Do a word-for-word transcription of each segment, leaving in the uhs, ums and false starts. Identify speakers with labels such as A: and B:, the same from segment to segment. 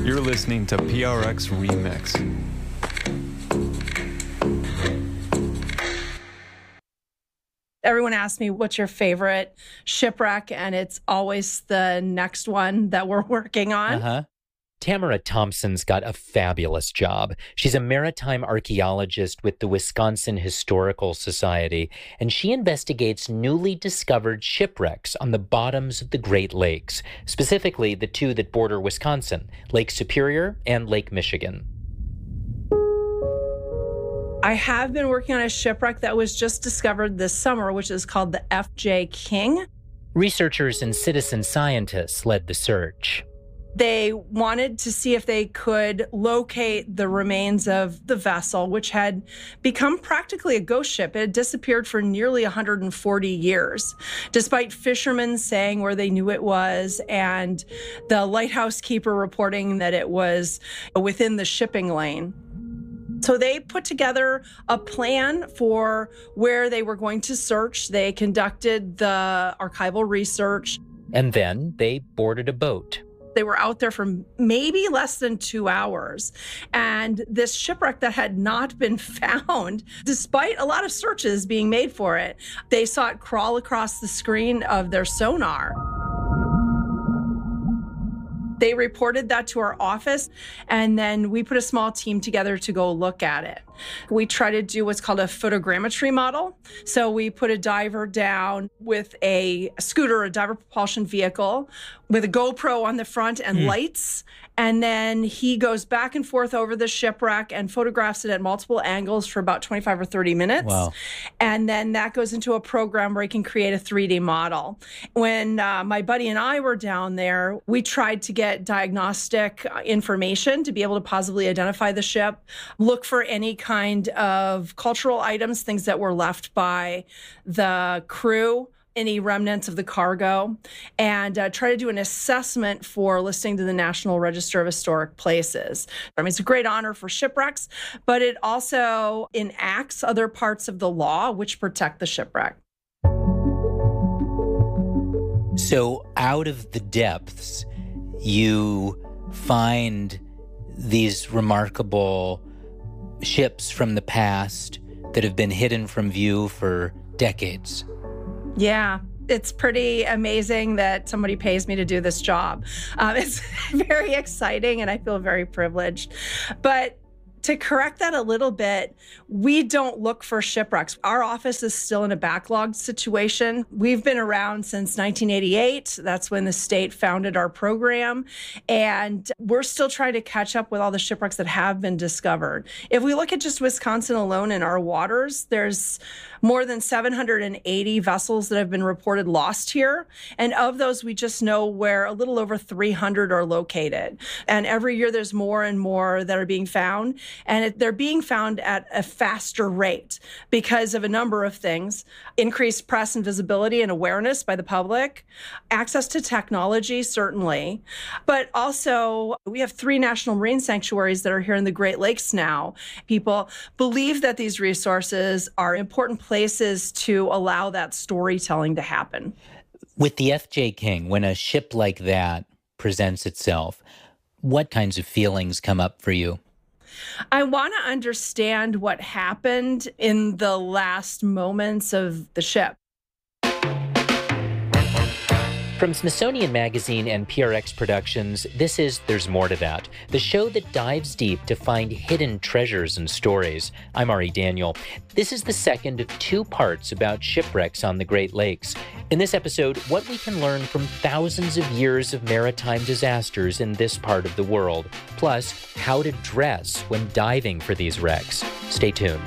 A: You're listening to P R X Remix.
B: Everyone asks me, what's your favorite shipwreck? And it's always the next one that we're working on.
C: Uh-huh. Tamara Thompson's got a fabulous job. She's a maritime archaeologist with the Wisconsin Historical Society, and she investigates newly discovered shipwrecks on the bottoms of the Great Lakes, specifically the two that border Wisconsin, Lake Superior and Lake Michigan.
B: I have been working on a shipwreck that was just discovered this summer, which is called the F J King.
C: Researchers and citizen scientists led the search.
B: They wanted to see if they could locate the remains of the vessel, which had become practically a ghost ship. It had disappeared for nearly one hundred forty years, despite fishermen saying where they knew it was and the lighthouse keeper reporting that it was within the shipping lane. So they put together a plan for where they were going to search. They conducted the archival research.
C: And then they boarded a boat.
B: They were out there for maybe less than two hours. And this shipwreck that had not been found, despite a lot of searches being made for it, they saw it crawl across the screen of their sonar. They reported that to our office, and then we put a small team together to go look at it. We try to do what's called a photogrammetry model. So we put a diver down with a scooter, a diver propulsion vehicle, with a GoPro on the front and mm. lights. And then he goes back and forth over the shipwreck and photographs it at multiple angles for about twenty-five or thirty minutes.
C: Wow.
B: And then that goes into a program where he can create a three D model. When uh, my buddy and I were down there, we tried to get diagnostic information to be able to positively identify the ship, look for any kind of cultural items, things that were left by the crew, any remnants of the cargo, and uh, try to do an assessment for listing to the National Register of Historic Places. I mean, it's a great honor for shipwrecks, but it also enacts other parts of the law which protect the shipwreck.
C: So out of the depths, you find these remarkable ships from the past that have been hidden from view for decades.
B: Yeah, it's pretty amazing that somebody pays me to do this job. Um, it's very exciting, and I feel very privileged. But to correct that a little bit, we don't look for shipwrecks. Our office is still in a backlogged situation. We've been around since nineteen eighty-eight. That's when the state founded our program. And we're still trying to catch up with all the shipwrecks that have been discovered. If we look at just Wisconsin alone in our waters, there's more than seven hundred eighty vessels that have been reported lost here. And of those, we just know where a little over three hundred are located. And every year there's more and more that are being found. And it, they're being found at a faster rate because of a number of things: increased press and visibility and awareness by the public, access to technology, certainly. But also, we have three national marine sanctuaries that are here in the Great Lakes now. People believe that these resources are important places to allow that storytelling to happen.
C: With the F J King, when a ship like that presents itself, what kinds of feelings come up for you?
B: I want to understand what happened in the last moments of the ship.
C: From Smithsonian Magazine and P R X Productions, this is There's More to That, the show that dives deep to find hidden treasures and stories. I'm Ari Daniel. This is the second of two parts about shipwrecks on the Great Lakes. In this episode, what we can learn from thousands of years of maritime disasters in this part of the world, plus how to dress when diving for these wrecks. Stay tuned.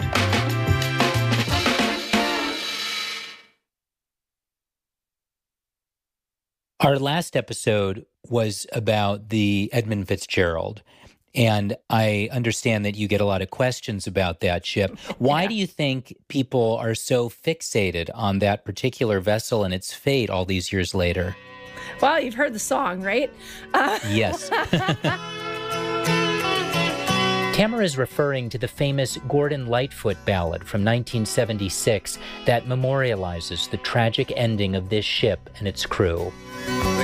C: Our last episode was about the Edmund Fitzgerald, and I understand that you get a lot of questions about that ship. Why yeah. do you think people are so fixated on that particular vessel and its fate all these years later?
B: Well, you've heard the song, right? Uh-
C: yes. Tamara is referring to the famous Gordon Lightfoot ballad from nineteen seventy-six that memorializes the tragic ending of this ship and its crew.